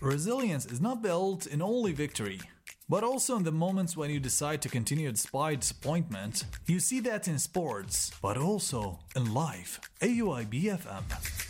Resilience is not built in only victory, but also in the moments when you decide to continue despite disappointment. You see that in sports, but also in life. AUIB FM.